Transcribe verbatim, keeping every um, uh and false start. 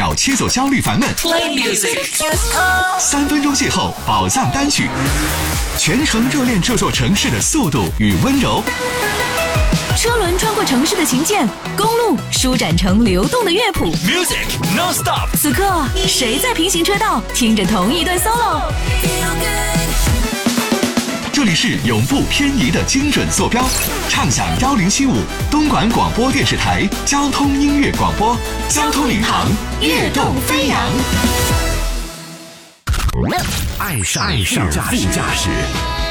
秒切走焦虑烦闷。Play music， 三分钟邂逅宝藏单曲，全程热恋这座城市的速度与温柔。 车轮穿过城市的琴键，公路舒展成流动的乐谱。 Music non-stop。 此刻，谁在平行车道听着同一段 solo？ 这里是永不偏移的精准坐标，畅享一零七五东莞广播电视台交通音乐广播，交通领航，跃动飞扬。 爱上爱上副驾驶。